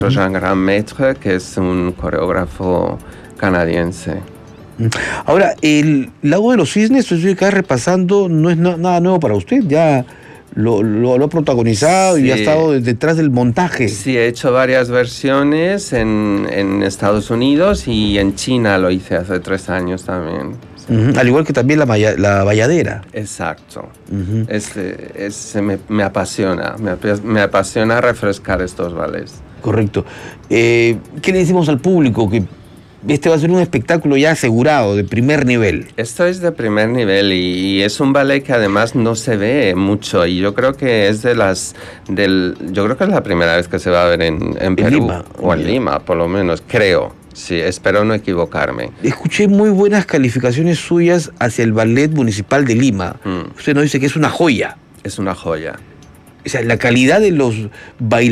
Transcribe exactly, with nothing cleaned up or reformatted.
Jean Grandmaître, que es un coreógrafo canadiense. Ahora, el Lago de los Cisnes, estoy acá repasando, no es na nada nuevo para usted, ya lo, lo, lo ha protagonizado sí. y ha estado detrás del montaje. Sí, he hecho varias versiones en, en Estados Unidos y en China lo hice hace tres años también. Sí. Uh-huh. Al igual que también la, la Bayadera. Exacto. Uh-huh. es, es, me, me apasiona, me, me apasiona refrescar estos ballets. Correcto. Eh, ¿Qué le decimos al público? Que este va a ser un espectáculo ya asegurado, de primer nivel. Esto es de primer nivel y, y es un ballet que además no se ve mucho y yo creo que es de las... Del, yo creo que es la primera vez que se va a ver en, en Perú. En Lima. O en Lima, por lo menos, creo. Sí, espero no equivocarme. Escuché muy buenas calificaciones suyas hacia el Ballet Municipal de Lima. Mm. Usted nos dice que es una joya. Es una joya. O sea, la calidad de los bailarines